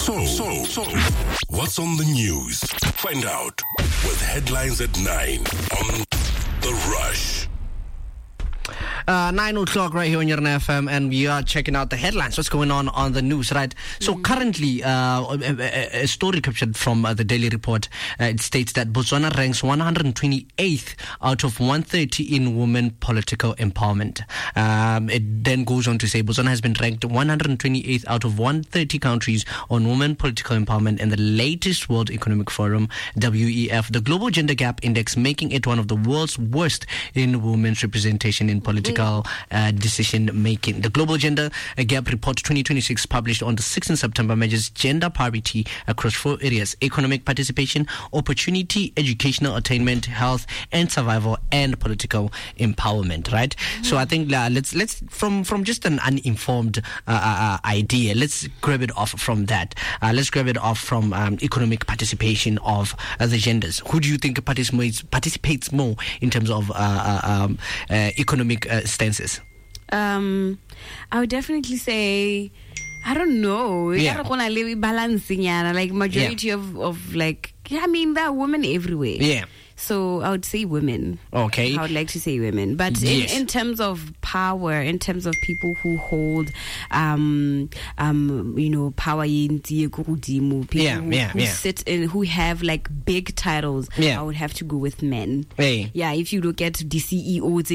So, what's on the news? Find out with Headlines at 9 on The Rush. 9 o'clock right here on your FM, and we are checking out the headlines. What's going on the news, right? So currently, a story captured from the Daily Report, it states that Botswana ranks 128th out of 130 in women political empowerment. It then goes on to say Botswana has been ranked 128th out of 130 countries on women political empowerment in the latest World Economic Forum, WEF, the Global Gender Gap Index, making it one of the world's worst in women's representation in political decision making. The Global Gender Gap Report 2026, published on the 6th of September, measures gender parity across 4 areas: economic participation, opportunity, educational attainment, health and survival, and political empowerment, right? So I think let's from just an uninformed idea, let's grab it off from that. Let's grab it off from economic participation of the genders. Who do you think participates more in terms of economic stances? I would definitely say, I don't know. Yeah. Like majority of like, I mean, there are women everywhere. Yeah. So I would say women. Okay. I would like to say women. But Yes. in terms of power, in terms of people who hold, power in people who sit in, who have like big titles, Yeah. I would have to go with men. Hey. Yeah, if you look at the CEOs,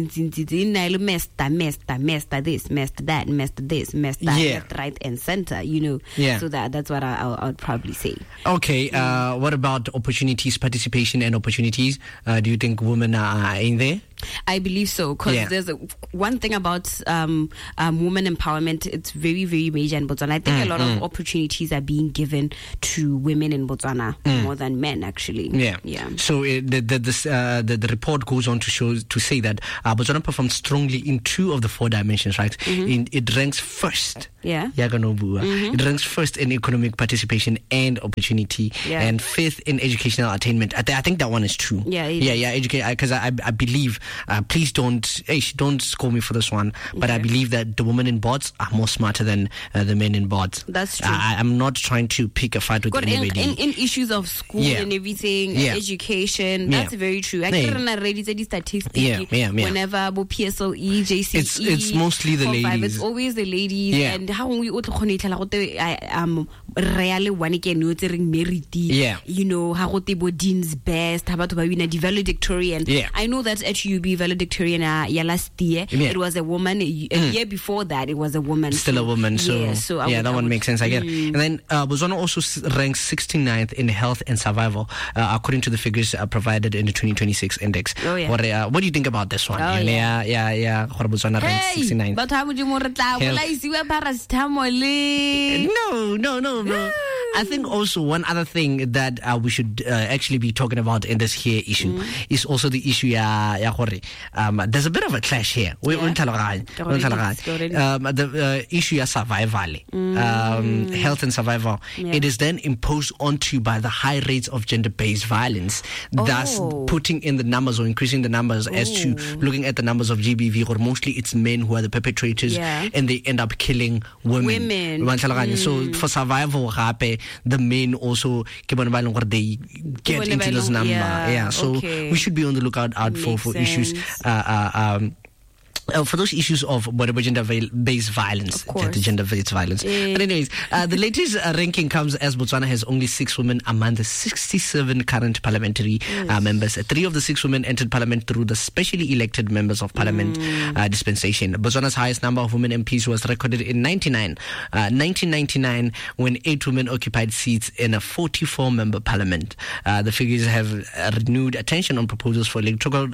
master this, master that, master this, master that, Yeah. left, right, and center, Yeah. So that's what I would probably say. Okay. What about opportunities, participation and opportunities? Do you think women are in there? I believe so, because there's one thing about women empowerment. It's very, very major in Botswana. I think a lot of opportunities are being given to women in Botswana more than men, actually. Yeah. So the report goes on to say that Botswana performed strongly in 2 of the 4 dimensions, right? It ranks first. Yeah. It ranks first in economic participation and opportunity, and 5th in educational attainment. I think that one is true. Because I believe. Please don't score me for this one, but I believe that the women in boards are more smarter than the men in boards. That's true. I'm not trying to pick a fight with anybody. In issues of school and everything, education, that's very true. I can't already say the statistics. Whenever PSLE, JCE, it's mostly the ladies. It's always the ladies. And how we rarely one can merity. How go Dean's best, how about the valedictorian. I know that at UB valedictorian last year it was a woman. A year before that it was a woman. Still a woman. So that one makes sense. I get it. And then Botswana also ranks 69th in health and survival, according to the figures provided in the 2026 index. What do you think about this one? Botswana ranks 69th. But how would you more No, bro. I think also one other thing that we should actually be talking about in this here issue is also the issue there's a bit of a clash here. The issue of survival, health and survival. It is then imposed onto you by the high rates of gender-based violence, thus putting in the numbers or increasing the numbers as to looking at the numbers of GBV, or mostly it's men who are the perpetrators, and they end up killing women. So for survival, the men also they get into this number. So we should be on the lookout for issues for those issues of whatever gender-based violence, gender-based violence. But anyways, the latest ranking comes as Botswana has only 6 women among the 67 current parliamentary members. 3 of the 6 women entered parliament through the specially elected members of parliament dispensation. Botswana's highest number of women MPs was recorded in 1999, when 8 women occupied seats in a 44-member parliament. The figures have renewed attention on proposals for electoral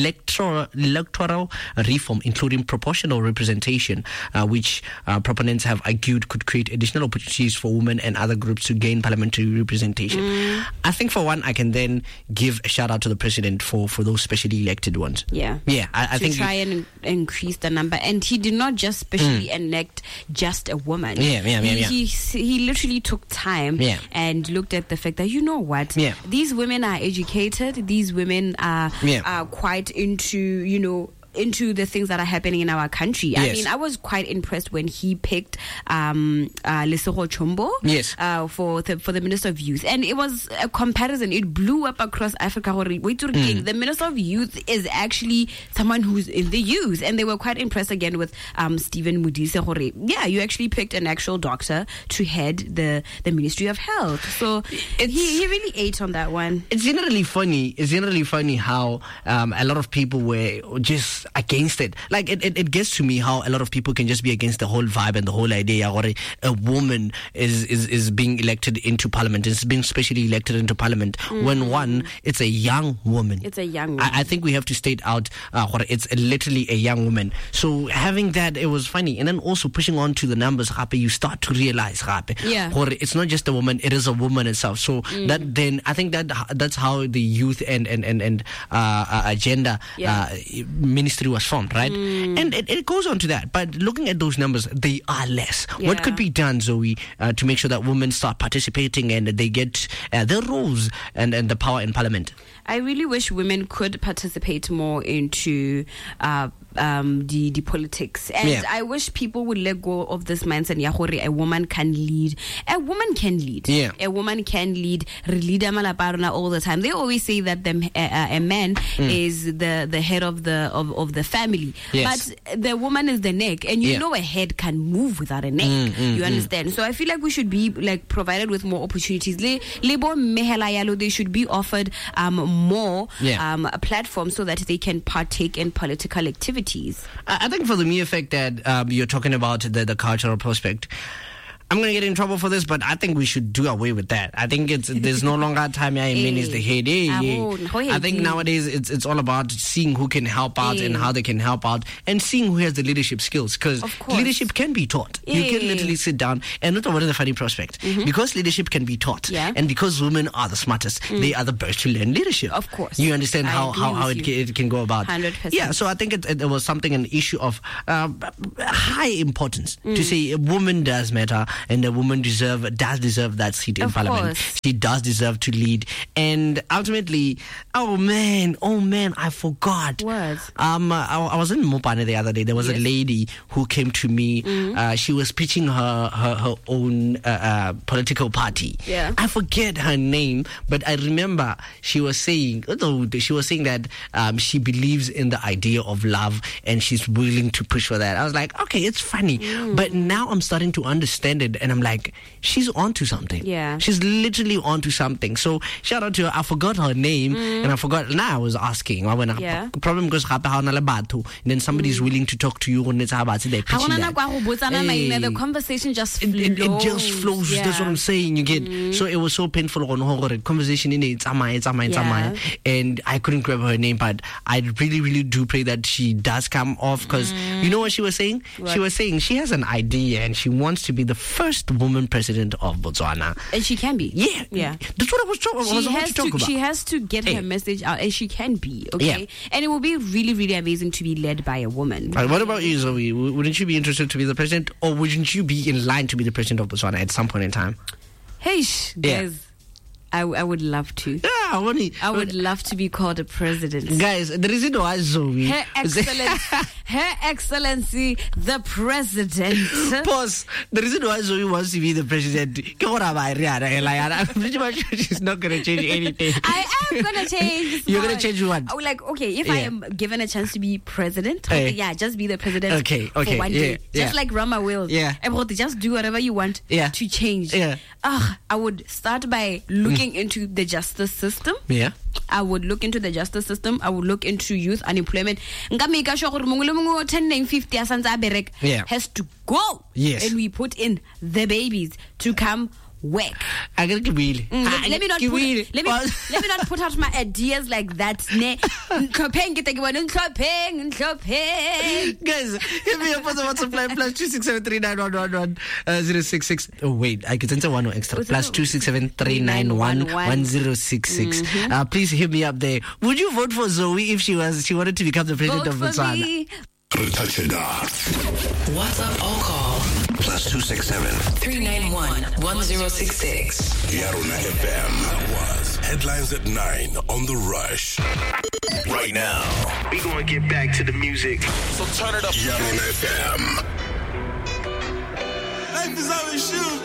reform, including proportional representation, which proponents have argued could create additional opportunities for women and other groups to gain parliamentary representation. I think for one, I can then give a shout out to the president for those specially elected ones. I think try and increase the number, and he did not just specially elect just a woman. He literally took time and looked at the fact that these women are educated, these women are quite into into the things that are happening in our country. Yes. I mean, I was quite impressed when he picked Lesego Chombo for the Minister of Youth. And it was a comparison. It blew up across Africa. The Minister of Youth is actually someone who's in the youth. And they were quite impressed again with Stephen Modise. Yeah, you actually picked an actual doctor to head the Ministry of Health. So he really ate on that one. It's generally funny how a lot of people were just against it. Like it gets to me how a lot of people can just be against the whole vibe and the whole idea or a woman is being elected into parliament, is being specially elected into parliament when it's a young woman. It's a young woman. I think we have to state out it's literally a young woman. So having that, it was funny. And then also pushing on to the numbers, you start to realize it's not just a woman, it is a woman itself. So that then I think that's how the youth and agenda ministry was formed, right? And it goes on to that. But looking at those numbers, they are less. What could be done, Zoe, to make sure that women start participating and they get their roles and the power in parliament? I really wish women could participate more into the politics, and I wish people would let go of this mindset. A woman can lead. A woman can lead. A woman can lead. All the time. They always say that a man is the head of the family, but the woman is the neck, and a head can move without a neck. You understand? So I feel like we should be like provided with more opportunities. They should be offered more a platform so that they can partake in political activities. I think for the mere fact that you're talking about the cultural prospect, I'm going to get in trouble for this, but I think we should do away with that. I think there's no longer time is the head. I think nowadays it's all about seeing who can help out and how they can help out, and seeing who has the leadership skills, because leadership can be taught. You can literally sit down and not what is the funny prospect, because leadership can be taught, and because women are the smartest, they are the best to learn leadership. Of course, you understand how it can go about. 100%. Yeah, so I think it was an issue of high importance to say a woman does matter. And a woman does deserve that seat in parliament. She does deserve to lead. And ultimately, oh man, I forgot. What? I was in Mopane the other day. There was a lady who came to me. She was pitching her own political party. Yeah. I forget her name, but I remember she was saying that she believes in the idea of love and she's willing to push for that. I was like, okay, it's funny. But now I'm starting to understand it, and I'm like, she's onto something. Yeah. She's literally onto something. So shout out to her. I forgot her name and I forgot. Now I was asking. Problem because and then somebody's willing to talk to you when it's about the conversation just flows. It just flows. Yeah. That's what I'm saying. You get so it was so painful on her conversation in it. And I couldn't grab her name, but I really, really do pray that she does come off, because you know what she was saying? What? She was saying she has an idea and she wants to be the first woman president of Botswana. And she can be. Yeah. That's what I was talking about. She has to get her message out, and she can be, okay? Yeah. And it will be really, really amazing to be led by a woman. Right, what about you, Zoe? Wouldn't you be interested to be the president, or wouldn't you be in line to be the president of Botswana at some point in time? Hey, guys. I would love to. Yeah, I would love to be called a president. Guys, the reason why Zoe... Her Excellency, the President. Pause. The reason why Zoe wants to be the president, I'm pretty much sure she's not going to change anything. I am going to change. You're going to change what? Oh, like, okay, if I am given a chance to be president, just be the president for one day. Just like Rama will. Yeah. Just do whatever you want to change. Yeah. I would start by looking into the justice system. Yeah. I would look into the justice system. I would look into youth unemployment. Has to go. Yes. And we put in the babies to come work. Let me not put out my ideas like that. Guys, hit me up on the WhatsApp line +26739111066. Oh wait, I could answer one more extra. +26739111066. Please hit me up there. Would you vote for Zoe if she wanted to become the president of Botswana? WhatsApp or call +267 391 1066. Yarona FM. That was Headlines at 9 on The Rush. Right now, we gonna get back to the music. So turn it up. Yarona FM. Life is always shoes.